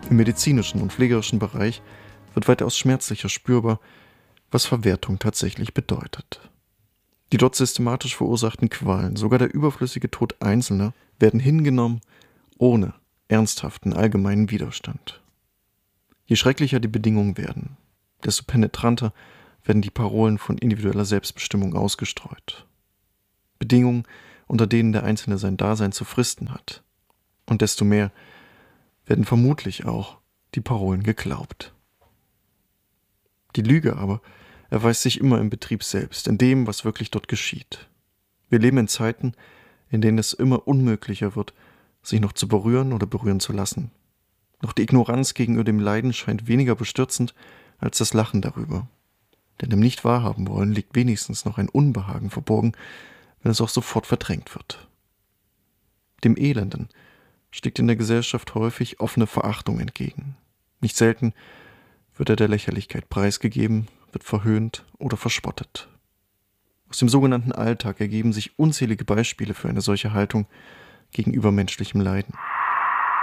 Im medizinischen und pflegerischen Bereich wird weitaus schmerzlicher spürbar, was Verwertung tatsächlich bedeutet. Die dort systematisch verursachten Qualen, sogar der überflüssige Tod Einzelner, werden hingenommen, ohne ernsthaften allgemeinen Widerstand. Je schrecklicher die Bedingungen werden, desto penetranter werden die Parolen von individueller Selbstbestimmung ausgestreut. Bedingungen, unter denen der Einzelne sein Dasein zu fristen hat. Und desto mehr werden vermutlich auch die Parolen geglaubt. Die Lüge aber erweist sich immer im Betrieb selbst, in dem, was wirklich dort geschieht. Wir leben in Zeiten, in denen es immer unmöglicher wird, sich noch zu berühren oder berühren zu lassen. Doch die Ignoranz gegenüber dem Leiden scheint weniger bestürzend als das Lachen darüber. Denn im Nicht-Wahrhaben-Wollen liegt wenigstens noch ein Unbehagen verborgen, wenn es auch sofort verdrängt wird. Dem Elenden steckt in der Gesellschaft häufig offene Verachtung entgegen. Nicht selten wird er der Lächerlichkeit preisgegeben, wird verhöhnt oder verspottet. Aus dem sogenannten Alltag ergeben sich unzählige Beispiele für eine solche Haltung gegenüber menschlichem Leiden.